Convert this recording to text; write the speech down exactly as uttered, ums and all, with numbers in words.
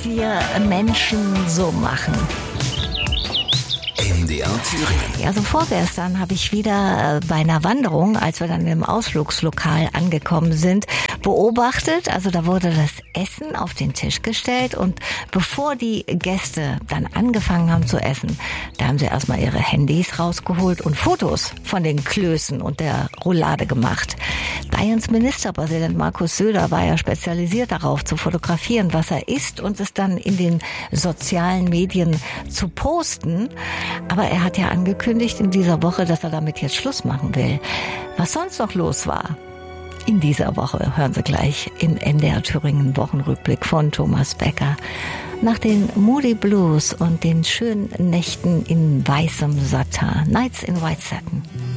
wir Menschen so machen. M D R Thüringen. Ja, also vorgestern habe ich wieder bei einer Wanderung, als wir dann im Ausflugslokal angekommen sind, beobachtet. Also da wurde das Essen auf den Tisch gestellt und bevor die Gäste dann angefangen haben zu essen, da haben sie erstmal ihre Handys rausgeholt und Fotos von den Klößen und der Roulade gemacht. Bayerns Ministerpräsident Markus Söder war ja spezialisiert darauf, zu fotografieren, was er isst und es dann in den sozialen Medien zu posten. Aber er hat ja angekündigt in dieser Woche, dass er damit jetzt Schluss machen will. Was sonst noch los war in dieser Woche, hören Sie gleich im M D R Thüringen Wochenrückblick von Thomas Becker. Nach den Moody Blues und den schönen Nächten in weißem Satin, Nights in White Satin.